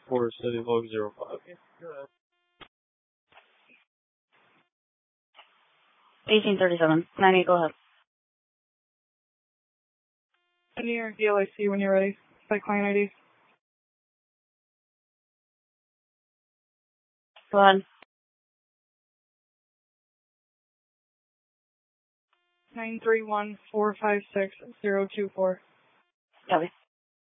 for City Log 05. 1837. 98, go ahead. New York DLIC when you're ready. By client ID. Go ahead. 931-456-024. Copy.